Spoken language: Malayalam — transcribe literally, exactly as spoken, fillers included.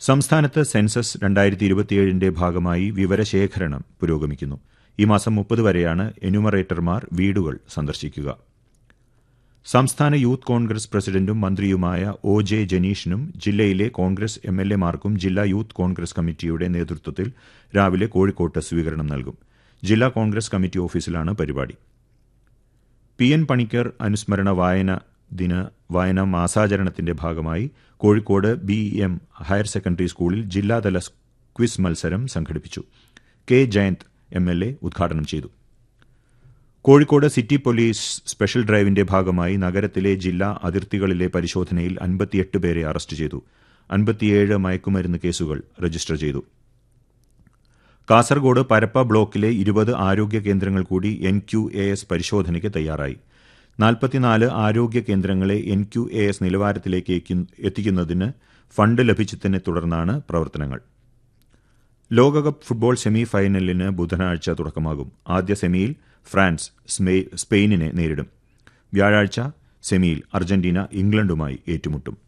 സംസ്ഥാനത്ത് സെൻസസ് രണ്ടായിരത്തി ഇരുപത്തിയേഴിന്റെ ഭാഗമായി വിവരശേഖരണം പുരോഗമിക്കുന്നു. ഈ മാസം മുപ്പത് വരെയാണ് എന്യൂമറേറ്റർമാർ വീടുകൾ സന്ദർശിക്കുക. സംസ്ഥാന യൂത്ത് കോൺഗ്രസ് പ്രസിഡന്റും മന്ത്രിയുമായ ഒ ജെ ജനീഷിനും ജില്ലയിലെ കോൺഗ്രസ് എം എൽ എമാർക്കും ജില്ലാ യൂത്ത് കോൺഗ്രസ് കമ്മിറ്റിയുടെ നേതൃത്വത്തിൽ രാവിലെ കോഴിക്കോട്ട് സ്വീകരണം നൽകും. ജില്ലാ കോൺഗ്രസ് കമ്മിറ്റി ഓഫീസിലാണ് പരിപാടി. പി എൻ പണിക്കർ അനുസ്മരണ വായന ദിന വായനാ മാസാചരണത്തിന്റെ ഭാഗമായി Kozhikode B M higher secondary സ്കൂളിൽ ജില്ലാതല ക്വിസ് മത്സരം സംഘടിപ്പിച്ചു. K Jayant M L A ഉദ്ഘാടനം ചെയ്തു. കോഴിക്കോട് സിറ്റി പോലീസ് സ്പെഷ്യൽ ഡ്രൈവിന്റെ ഭാഗമായി നഗരത്തിലെ ജില്ലാ അതിർത്തികളിലെ പരിശോധനയിൽ അൻപത്തിയെട്ട് പേരെ അറസ്റ്റ് ചെയ്തു. അൻപത്തിയേഴ് മയക്കുമരുന്ന് കേസുകൾ രജിസ്റ്റർ ചെയ്തു. കാസർഗോഡ് പരപ്പ ബ്ലോക്കിലെ ഇരുപത് ആരോഗ്യ കേന്ദ്രങ്ങൾ കൂടി എൻ ക്യു എ എസ് പരിശോധനയ്ക്ക് തയ്യാറായി. നാൽപ്പത്തിനാല് ആരോഗ്യ കേന്ദ്രങ്ങളെ എൻ ക്യു എ എസ് നിലവാരത്തിലേക്ക് എത്തിക്കുന്നതിന് ഫണ്ട് ലഭിച്ചതിനെ തുടർന്നാണ് പ്രവർത്തനങ്ങൾ. ലോകകപ്പ് ഫുട്ബോൾ സെമി ഫൈനലിന് ബുധനാഴ്ച തുടക്കമാകും. ആദ്യ സെമിയിൽ ഫ്രാൻസ് സ്പെയിനിനെ നേരിടും. വ്യാഴാഴ്ച സെമിയിൽ അർജന്റീന ഇംഗ്ലണ്ടുമായി ഏറ്റുമുട്ടും.